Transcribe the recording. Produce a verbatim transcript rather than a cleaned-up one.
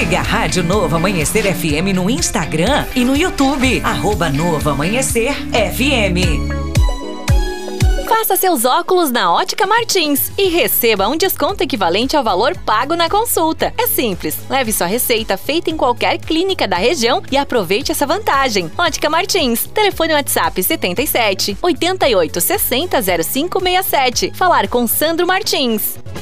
Siga a Rádio Novo Amanhecer F M no Instagram e no YouTube, arroba Novo Amanhecer F M. Faça seus óculos na Ótica Martins e receba um desconto equivalente ao valor pago na consulta. É simples, leve sua receita feita em qualquer clínica da região e aproveite essa vantagem. Ótica Martins, telefone WhatsApp setenta e sete, oitenta e oito, sessenta, zero cinco sessenta e sete. Falar com Sandro Martins.